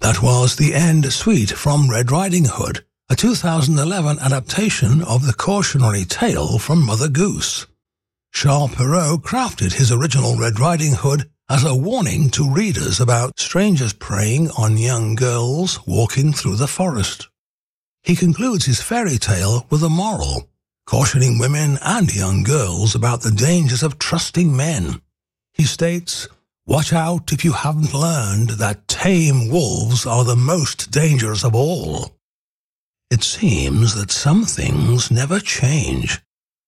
That was the end suite from Red Riding Hood, a 2011 adaptation of the cautionary tale from Mother Goose. Charles Perrault crafted his original Red Riding Hood as a warning to readers about strangers preying on young girls walking through the forest. He concludes his fairy tale with a moral, cautioning women and young girls about the dangers of trusting men. He states, "Watch out if you haven't learned that tame wolves are the most dangerous of all." It seems that some things never change.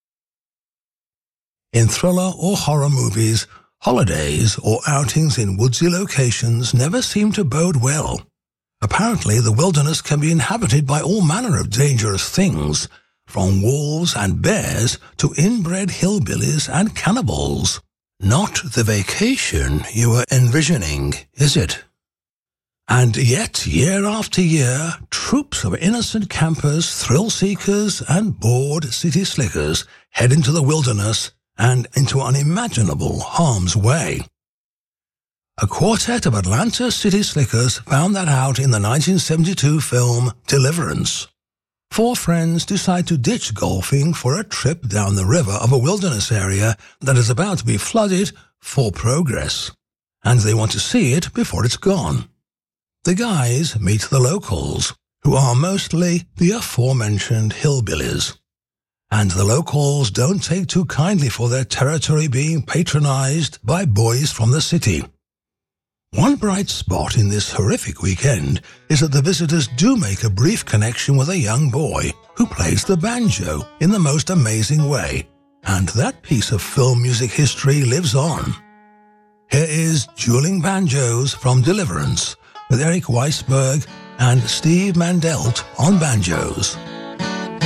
In thriller or horror movies, holidays or outings in woodsy locations never seem to bode well. Apparently, the wilderness can be inhabited by all manner of dangerous things, from wolves and bears to inbred hillbillies and cannibals. Not the vacation you were envisioning, is it? And yet, year after year, troops of innocent campers, thrill-seekers, and bored city slickers head into the wilderness and into unimaginable harm's way. A quartet of Atlanta city slickers found that out in the 1972 film Deliverance. 4 friends decide to ditch golfing for a trip down the river of a wilderness area that is about to be flooded for progress, and they want to see it before it's gone. The guys meet the locals, who are mostly the aforementioned hillbillies, and the locals don't take too kindly for their territory being patronized by boys from the city. One bright spot in this horrific weekend is that the visitors do make a brief connection with a young boy who plays the banjo in the most amazing way, and that piece of film music history lives on. Here is Dueling Banjos from Deliverance with Eric Weisberg and Steve Mandelt on banjos.